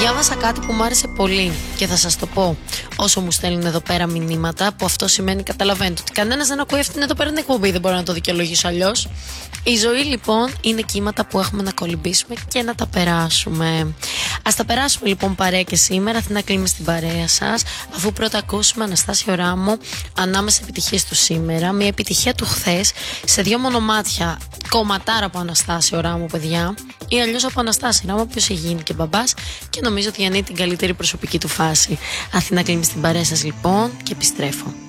Διάβασα κάτι που μου άρεσε πολύ και θα σας το πω όσο μου στέλνουν εδώ πέρα μηνύματα, που αυτό σημαίνει, καταλαβαίνετε, ότι κανένας δεν ακούει αυτήν εδώ πέρα την εκπομπή, δεν μπορώ να το δικαιολογήσω αλλιώς. Η ζωή λοιπόν είναι κύματα που έχουμε να κολυμπήσουμε και να τα περάσουμε. Ας τα περάσουμε λοιπόν παρέα και σήμερα. Αθηνά κλείνει στην παρέα σας, αφού πρώτα ακούσουμε Αναστάσιο Ράμο, ανάμεσα επιτυχίες του σήμερα, μια επιτυχία του χθες σε 2 μονομάτια. Κομματάρα από Αναστάσιο Ράμο, παιδιά, ή αλλιώς από Αναστάσιο Ράμο, που έχει γίνει και μπαμπάς και νομίζω ότι διανύει την καλύτερη προσωπική του φάση. Αθηνά κλείνει στην παρέα σας λοιπόν και επιστρέφω.